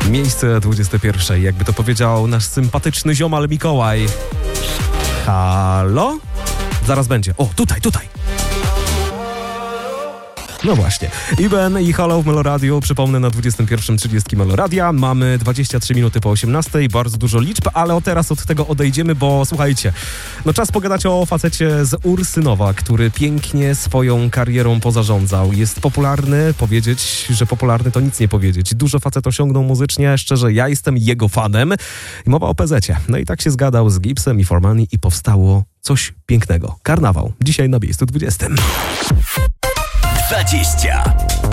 Miejsce 21. Jakby to powiedział nasz sympatyczny ziomal Mikołaj. Halo? Zaraz będzie. O, tutaj. No właśnie. Iben i Halo w Meloradiu. Przypomnę, na 21.30 Meloradia. Mamy 23 minuty po 18. Bardzo dużo liczb, ale teraz od tego odejdziemy, bo słuchajcie, no czas pogadać o facecie z Ursynowa, który pięknie swoją karierą pozarządzał. Jest popularny. Powiedzieć, że popularny to nic nie powiedzieć. Dużo facet osiągnął muzycznie. Szczerze, ja jestem jego fanem. I mowa o PZ-cie. No i tak się zgadał z Gipsem i Formani i powstało coś pięknego. Karnawał. Dzisiaj na miejscu 20. 20.